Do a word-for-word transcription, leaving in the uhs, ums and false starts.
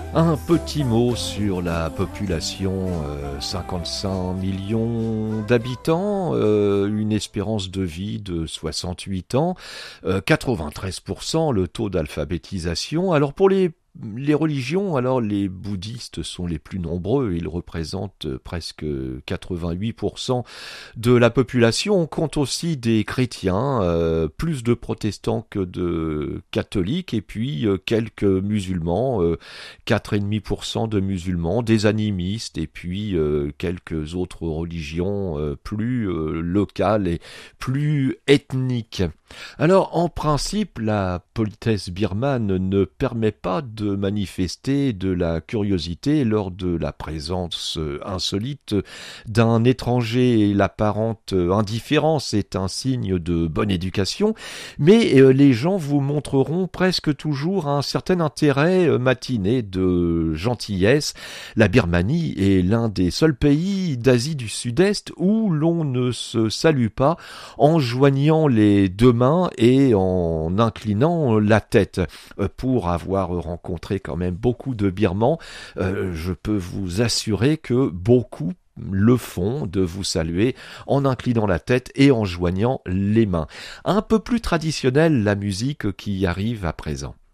Un petit mot sur la population, euh, cinquante-cinq millions d'habitants, euh, une espérance de vie de soixante-huit ans, euh, quatre-vingt-treize pour cent le taux d'alphabétisation. Alors pour les Les religions, alors les bouddhistes sont les plus nombreux, ils représentent presque quatre-vingt-huit pour cent de la population. On compte aussi des chrétiens, euh, plus de protestants que de catholiques, et puis euh, quelques musulmans, euh, quatre virgule cinq pour cent de musulmans, des animistes, et puis euh, quelques autres religions euh, plus euh, locales et plus ethniques. Alors, en principe, la politesse birmane ne permet pas de manifester de la curiosité lors de la présence insolite d'un étranger. L'apparente indifférence est un signe de bonne éducation, mais euh, les gens vous montreront presque toujours un certain intérêt euh, matiné de gentillesse. La Birmanie est l'un des seuls pays d'Asie du Sud-Est où l'on ne se salue pas en joignant les deux mains et en inclinant la tête. Pour avoir rencontré quand même beaucoup de Birmans, euh, je peux vous assurer que beaucoup le font, de vous saluer en inclinant la tête et en joignant les mains. Un peu plus traditionnelle la musique qui arrive à présent.